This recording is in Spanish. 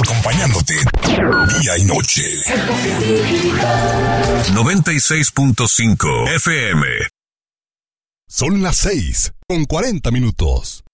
acompañándote día y noche. 96.5 FM. Son las 6:40.